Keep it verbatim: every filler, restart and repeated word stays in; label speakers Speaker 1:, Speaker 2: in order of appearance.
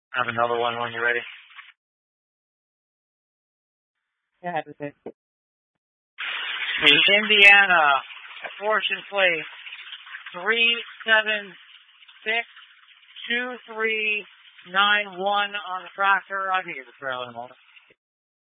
Speaker 1: I have another one when you're ready.
Speaker 2: Yeah, that's it.
Speaker 1: The Indiana portion plate three seven six two three nine one on the tractor. I can get the trailer in a moment.